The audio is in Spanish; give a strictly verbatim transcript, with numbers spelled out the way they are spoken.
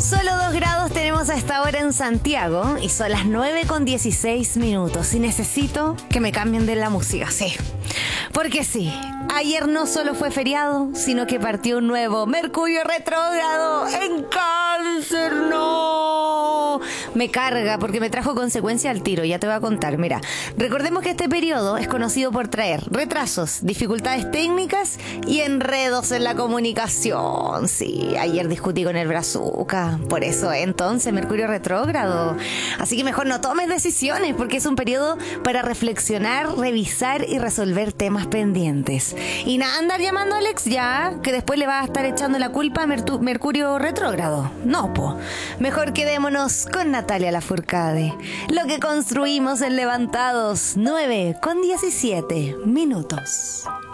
Solo dos grados tenemos a esta hora en Santiago y son las nueve con dieciséis minutos. Y necesito que me cambien de la música, sí. Porque sí, ayer no solo fue feriado, sino que partió un nuevo Mercurio retrógrado en Cáncer. ¡No! Me carga porque me trajo consecuencia al tiro, ya te voy a contar. Mira, recordemos que este periodo es conocido por traer retrasos, dificultades técnicas y enredos en la comunicación. Sí, ayer discutí con el Brazuca, por eso entonces Mercurio retrógrado. Así que mejor no tomes decisiones porque es un periodo para reflexionar, revisar y resolver temas pendientes. Y nada, andar llamando a Alex ya, que después le va a estar echando la culpa a Mertu- Mercurio retrógrado. No, po. Mejor quedémonos con Natalia Lafourcade. Lo que construimos en Levantados, nueve con diecisiete minutos.